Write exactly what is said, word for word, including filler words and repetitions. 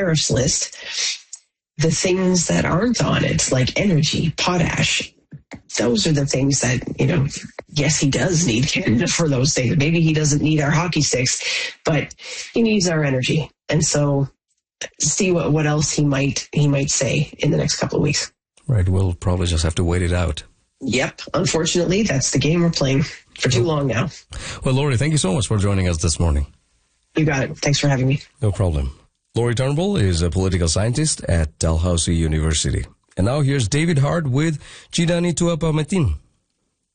tariffs list, the things that aren't on it, like energy, potash, those are the things that, you know, yes, he does need Canada for those things. Maybe he doesn't need our hockey sticks, but he needs our energy. And so see what, what else he might he might say in the next couple of weeks. Right. We'll probably just have to wait it out. Yep. Unfortunately, that's the game we're playing for too long now. Well, Lori, thank you so much for joining us this morning. You got it. Thanks for having me. No problem. Lori Turnbull is a political scientist at Dalhousie University. And now here's David Hart with Chidani Tuapamatin.